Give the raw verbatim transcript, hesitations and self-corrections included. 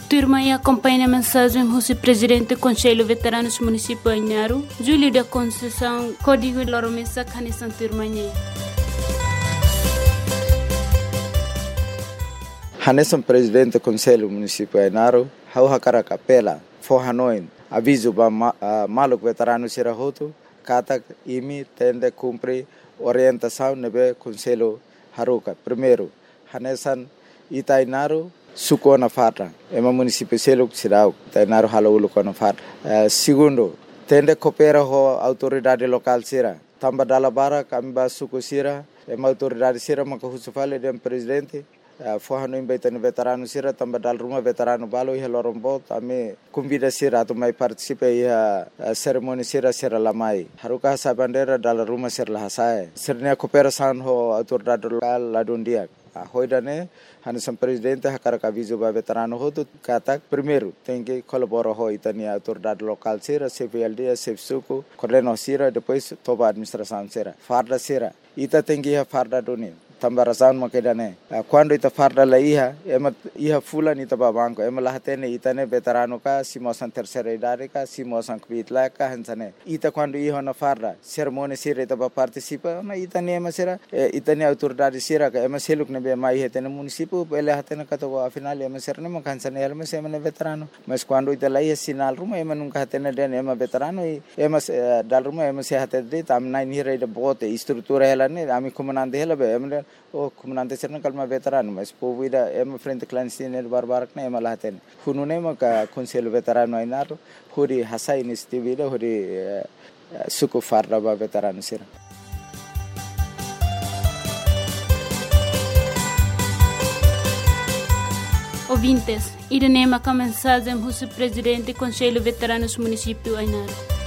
turma e acompanha a mensagem do presidente do Conselho Veteranos Municipal Ainaro, Júlio da Conceição, Código de Loromessa, Canissan Turmanhê. Hanesan presidente do Conselho Municipal Ainaro, hau hakara kapela, for Hanoi, aviso ba maluk veterano sirahoto, kata imi tende cumpre orientação nebe Conselho Haruka. Primeiro, Hanesan Itainaro, suko na farra, ema município selo sirau, Itainaro halaulu ko na farra. Segundo, tende coopera ho autoridade local sira, tamba dala bara kamba suko sira, ema autoridade sira makahusufale dem presidente. Foi no embaixador veterano sira também dal rumah veterano balo e lorombot ame convida sira tu mai participe e a cerimônia sira sira lamai haruka sa bandera dal rumah sira lahasai sirnya cooperação ho autoridade local ladundia hoidane hanesan presidente hakara aviso ba veterano ho tu kata primeiro tem que colaborar ho itania autoridade local sira C V L D C F suco coordeno sira depois toba administração sira farda sira ita tem que farda doni tambarasan makedane quando ita farda la iha ema iha fulan ita babanko ema lahatene itane veterano ka simosan terceira idade ka simosan kvitla ka hansane ita quando iha na farda cerimônia sira ita ba participa na itane ema sira itane autoridade sira ka ema seluk ne be mai hetene município ele hatene ka to afinal ema sira ne makansane ema sema ne veterano mas quando ita la iha sinal ruma ema nunca hatene den ema veterano ema dal ruma ema se hatede tam nine hira ida bote estrutura ela ne ami comandante ela be ema o comandante serna kalma veterano mas povida ema frente clandestino barbarak na ema lahaten hunune maka Conselho Veterano Ainaro huri hasa iniciativa huri suku farda ba veterano sira. Ouvintes, irene maka mensagem do presidente do Conselho Veteranos Municipal Ainaro.